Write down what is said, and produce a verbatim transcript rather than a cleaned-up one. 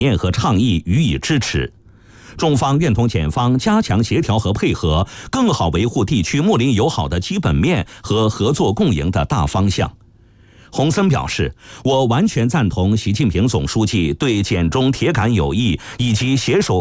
念和倡议予以支持。中方愿同检方加强协调和配合，更好维护地区睦邻友好的基本面和合作共赢的大方向。洪森表示，我完全赞同习近平总书记对检中铁杆友谊以及携手